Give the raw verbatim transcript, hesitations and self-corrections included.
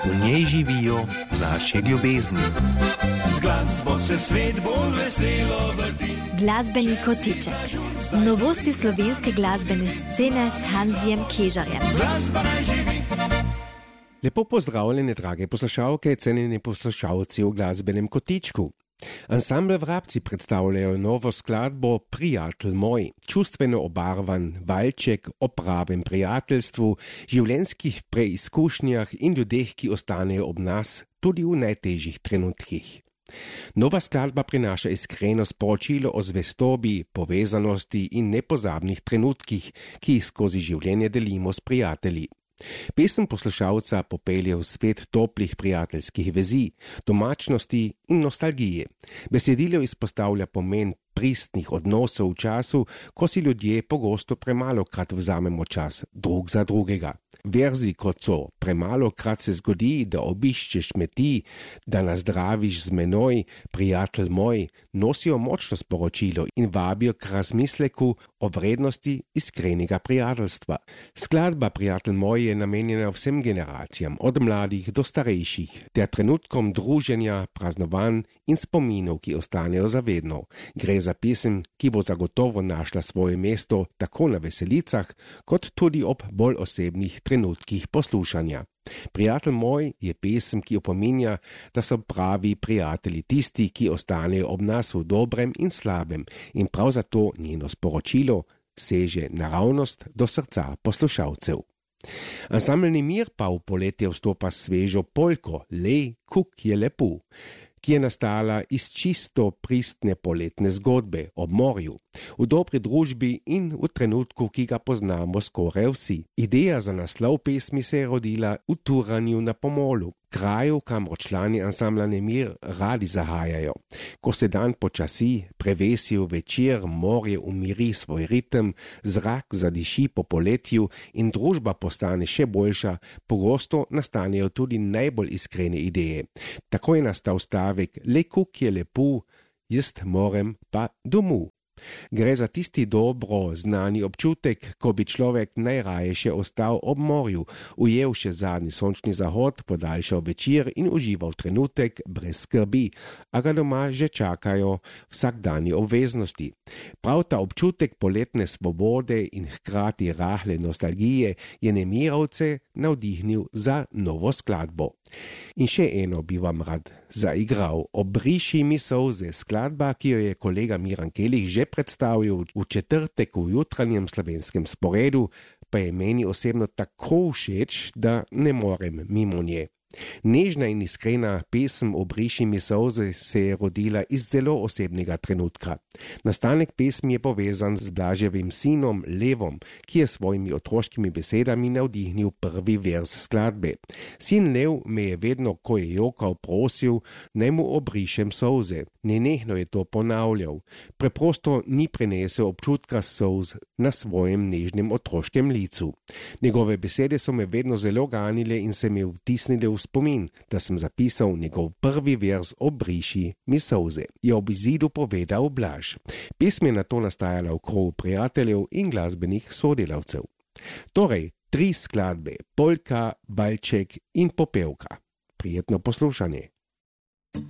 V njej živijo naše ljubezni. Z glasbo se svet bolj veselo vrti. Glasbeni kotiček. Novosti slovenske glasbene scene s Hanzijem Kežarjem. Glasba naj živi. Lepo pozdravljene, drage poslušalke, cenjeni poslušalci v glasbenem kotičku. Ensemble Vrabci predstavljajo novo skladbo Prijatelj moj, čustveno obarvan valček o pravem prijateljstvu, življenjskih preizkušnjah in ljudeh, ki ostanejo ob nas tudi v najtežjih trenutkih. Nova skladba prinaša iskreno sporočilo o zvestobi, povezanosti in nepozabnih trenutkih, ki jih skozi življenje delimo s prijatelji. Pesem poslušalca popelje v svet toplih prijateljskih vezi, domačnosti in nostalgije. Besedilo izpostavlja pomen pristnih odnosov v času, ko si ljudje pogosto premalokrat vzamemo čas drug za drugega. Verzi kot so: premalokrat se zgodi, da obiščeš me ti, da nazdraviš z menoj, prijatelj moj, nosijo močno sporočilo in vabijo k razmisleku o vrednosti iskrenega prijateljstva. Skladba Prijatelj moj je namenjena vsem generacijam, od mladih do starejših, ter trenutkom druženja, praznovanj in spominov, ki ostanejo zavedno. Gre za pesem, ki bo zagotovo našla svoje mesto tako na veselicah, kot tudi ob bolj osebnih trenutkih poslušanja. Prijatelj moj je pesem, ki opominja, da so pravi prijatelji tisti, ki ostanejo ob nas v dobrem in slabem, in prav zato njeno sporočilo seže naravnost do srca poslušalcev. Ensemble Nemir pa v poletje vstopa svežo polko Lej, kuk je lepo, ki je nastala iz čisto pristne poletne zgodbe ob morju, v dobri družbi in v trenutku, ki ga poznamo skoraj vsi. Ideja za naslov pesmi se je rodila v Turanju na Pomolu, kraju, kamor člani ansambla Nemir radi zahajajo. Ko se dan počasi prevesi v večer, morje umiri svoj ritem, zrak zadiši po poletju in družba postane še boljša, pogosto nastanejo tudi najbolj iskrene ideje. Tako je nastal stavek: le kuk je lepo, jaz morem pa domov. Gre za tisti dobro znani občutek, ko bi človek najraje še ostal ob morju, ujel še zadnji sončni zahod, podaljšal večer in užival trenutek brez skrbi, a ga doma že čakajo vsakdanje obveznosti. Prav ta občutek poletne svobode in hkrati rahle nostalgije je Nemirovce navdihnil za novo skladbo. In še eno bi vam rad zaigral: Obriši mi solze, skladba, ki jo je kolega Miran Kelih že predstavil v četrtek v jutranjem slovenskem sporedu, pa je meni osebno tako všeč, da ne morem mimo nje. Nežna in iskrena pesem Obriši mi solze se je rodila iz zelo osebnega trenutka. Nastanek pesmi je povezan z Blaževim sinom Levom, ki je svojimi otroškimi besedami navdihnil prvi verz skladbe. Sin Lev me je vedno, ko je jokal, prosil, naj mu obrišem solze. Nenehno je to ponavljal. Preprosto ni prenesel občutka solz na svojem nežnem otroškem licu. Njegove besede so me vedno zelo ganile in se mi vtisnile v spomin, da sem zapisal njegov prvi verz Obriši mi solze, je ob izidu povedal Blaž. Pesm je nato nastajala v krogu prijateljev in glasbenih sodelavcev. Torej, tri skladbe: polka, valček in popevka. Prijetno poslušanje.